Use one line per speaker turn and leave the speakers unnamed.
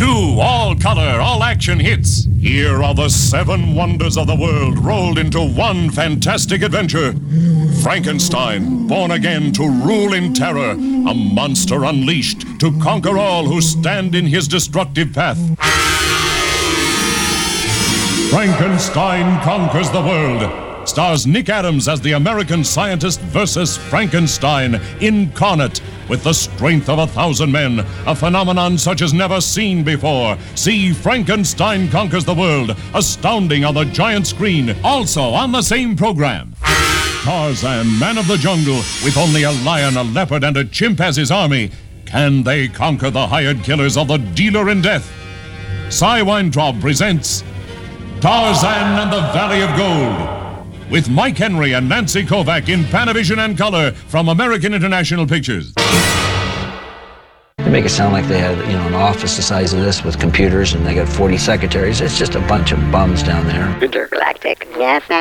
Two all-color, all-action hits. Here are the 7 wonders of the world rolled into one fantastic adventure. Frankenstein, born again to rule in terror. A monster unleashed to conquer all who stand in his destructive path. Frankenstein Conquers the World stars Nick Adams as the American scientist versus Frankenstein incarnate with the strength of 1,000 men, a phenomenon such as never seen before. See Frankenstein Conquers the World, astounding on the giant screen, also on the same program. Tarzan, man of the jungle, with only a lion, a leopard, and a chimp as his army. Can they conquer the hired killers of the dealer in death? Cy Weintraub presents Tarzan and the Valley of Gold, with Mike Henry and Nancy Kovac in Panavision and color from American International Pictures.
They make it sound like they had, an office the size of this with computers and they got 40 secretaries. It's just a bunch of bums down there.
Intergalactic FM.